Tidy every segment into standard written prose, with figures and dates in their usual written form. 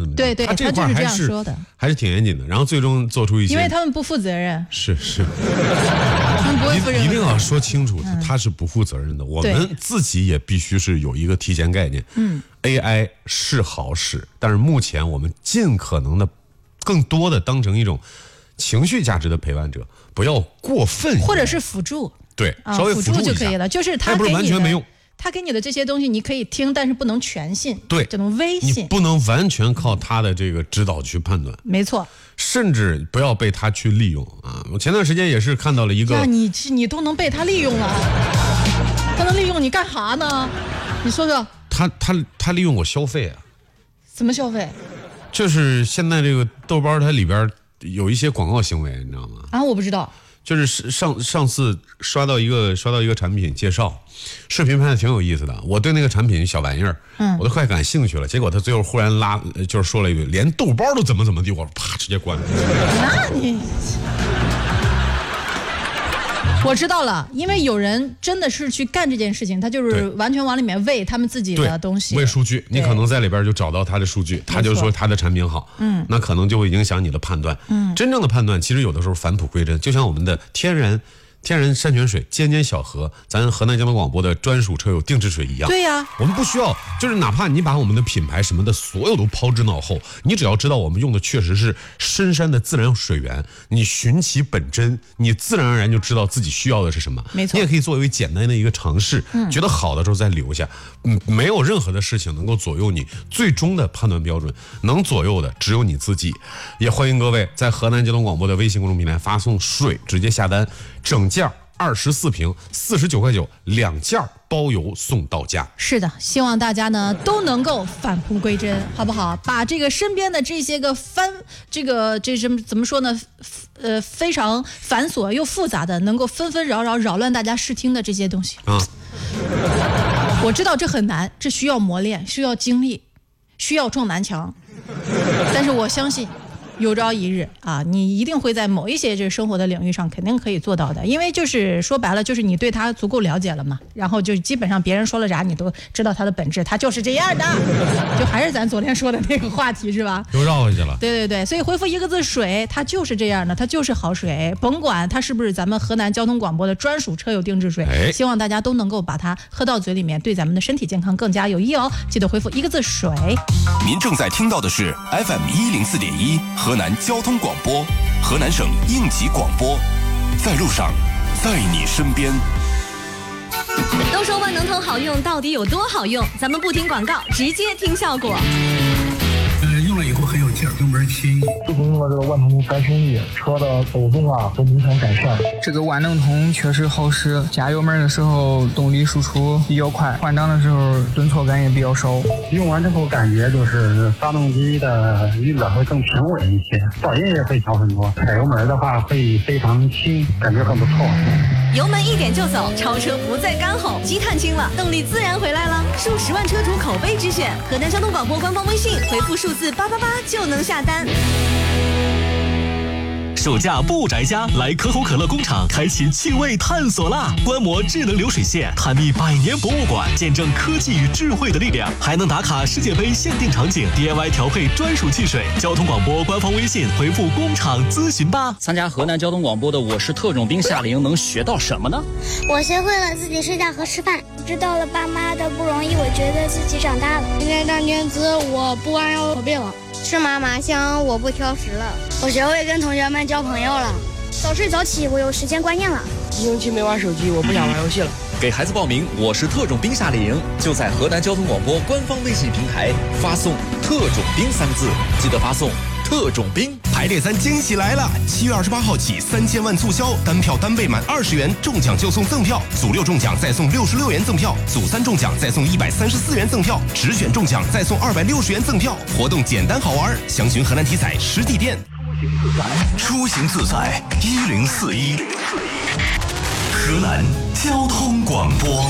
么怎么样。 对对， 他这块就是这样说的， 还是挺严谨的。然后最终做出一些， 因为他们不负责任。 是， 他们不会负责任。 一定要说清楚，他是不负责任的。我们自己也必须是有一个提前概念。AI 是好使，但是目前我们尽可能的更多的当成一种情绪价值的陪伴者，不要过分， 或者是辅助。 对，稍微辅助就可以了。就是他不是完全没用。 他给你的这些东西你可以听，但是不能全信， 对， 只能微信， 你不能完全靠他的这个指导去判断， 没错， 甚至不要被他去利用啊！我前段时间也是看到了一个， 你都能被他利用了，他能利用你干啥呢？你说说， 他利用我消费啊？ 怎么消费？ 就是现在这个豆包它里边有一些广告行为，你知道吗？ 啊，我不知道。 就是上次刷到一个产品介绍，视频拍的挺有意思的，我对那个产品小玩意儿，我都快感兴趣了。结果他最后忽然就是说了一句，连豆包都怎么地，我啪直接关了。 那你，我知道了，因为有人真的是去干这件事情，他就是完全往里面喂他们自己的东西， 喂数据，你可能在里边就找到他的数据，他就说他的产品好，那可能就会影响你的判断。真正的判断其实有的时候返璞归真，就像我们的天然山泉水尖尖小河，咱河南交通广播的专属车友定制水一样。 对呀， 我们不需要，就是哪怕你把我们的品牌什么的所有都抛之脑后，你只要知道我们用的确实是深山的自然水源，你寻其本真，你自然而然就知道自己需要的是什么。 没错， 你也可以作为简单的一个尝试，觉得好的时候再留下。没有任何的事情能够左右你最终的判断标准，能左右的只有你自己。也欢迎各位在河南交通广播的微信公众平台发送水直接下单，整件24瓶49块9，2件包邮送到家。是的，希望大家呢都能够返璞归真，好不好？把这个身边的这些个怎么说呢？非常繁琐又复杂的，能够纷纷扰乱大家视听的这些东西啊。我知道这很难，这需要磨练，需要精力，需要撞南墙，但是我相信有朝一日啊，你一定会在某一些这生活的领域上肯定可以做到的，因为就是说白了，就是你对他足够了解了嘛，然后就基本上别人说了啥你都知道他的本质，他就是这样的，就还是咱昨天说的那个话题是吧？又绕回去了。对，所以回复一个字水，它就是这样的，它就是好水，甭管它是不是咱们河南交通广播的专属车友定制水，希望大家都能够把它喝到嘴里面，对咱们的身体健康更加有益哦。记得回复一个字水。 您正在听到的是 FM104.1河南交通广播，河南省应急广播，在路上，在你身边。 都说万能通好用，到底有多好用？咱们不听广告，直接听效果。 用了以后很有劲儿，油门轻易。自从用了这个万能通3升1，车的抖动啊都明显改善。 这个万能通确实好使，加油门的时候动力输出比较快，换挡的时候顿挫感也比较少。 用完之后感觉就是发动机的运转会更平稳一些，噪音也会小很多。踩油门的话会非常轻，感觉很不错。 油门一点就走，超车不再干吼，积碳轻了，动力自然回来了。数10万车主口碑之选，河南交通广播官方微信回复数字888就能下单。 暑假不宅家，来可口可乐工厂开启趣味探索啦！观摩智能流水线，探秘100年博物馆，见证科技与智慧的力量，还能打卡世界杯限定场景， DIY 调配专属汽水。交通广播官方微信回复工厂咨询吧。 参加河南交通广播的我是特种兵夏令营能学到什么呢？ 我学会了自己睡觉和吃饭，知道了爸妈的不容易，我觉得自己长大了。 今天大年子我不按要考背了， 吃嘛嘛香我不挑食了， 我学会跟同学们交朋友了， 早睡早起我有时间观念了， 一星期没玩手机，我不想玩游戏了。 给孩子报名我是特种兵夏令营，就在河南交通广播官方微信平台发送特种兵3个字，记得发送特种兵。 排列3惊喜来了！7月28号起3000万促销，单票单倍满20元，中奖就送赠票，组6中奖再送66元赠票，组3中奖再送134元赠票，直选中奖再送260元赠票。活动简单好玩，详询河南体彩实体店。 出行自在1041，河南交通广播。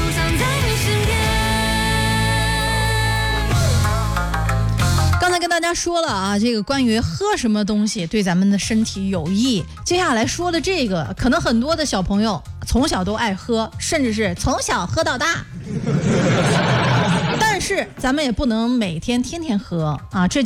刚才跟大家说了啊，这个关于喝什么东西对咱们的身体有益。接下来说的这个，可能很多的小朋友从小都爱喝，甚至是从小喝到大。但是咱们也不能每天天天喝啊，这